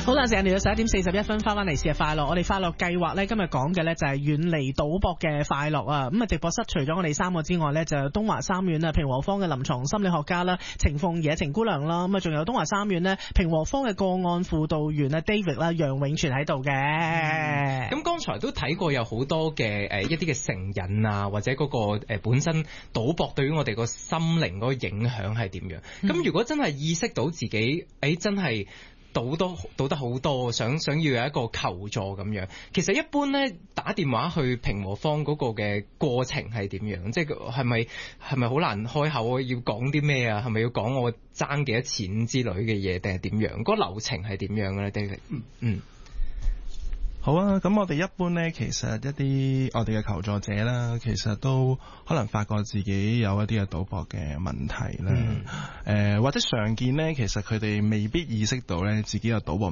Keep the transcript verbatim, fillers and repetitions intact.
好啦，時間嚟到十一點四十一分，翻返嚟試下快樂。我哋快樂計劃咧，今日講嘅咧就係遠離賭博嘅快樂啊！咁啊，直播室除咗我哋三個之外咧，就有東華三院啊平和坊嘅臨床心理學家啦，程鳳儀程姑娘啦，咁啊，仲有東華三院咧平和坊嘅個案輔導員啊 David 啦，楊永全喺度嘅。 咁剛才都睇過有好多嘅誒一啲嘅成癮啊，或者嗰個誒本身賭博對於我哋個心靈嗰個影響係點樣？咁、嗯、如果真係意識到自己誒、欸、真係賭多賭得好多，想想要有一個求助咁樣，其實一般咧打電話去平和坊嗰個嘅過程係點樣？即係係咪係咪好難開口？要講啲咩啊？係咪要講我爭幾多錢之類嘅嘢，定係點樣？嗰、嗰個流程係點樣嘅咧？David，嗯嗯。 好啊，咁我哋一般呢，其實一啲我哋嘅求助者啦，其實都可能發覺自己有一啲嘅賭博嘅問題啦，誒、嗯呃、或者常見呢，其實佢哋未必意識到呢自己有賭博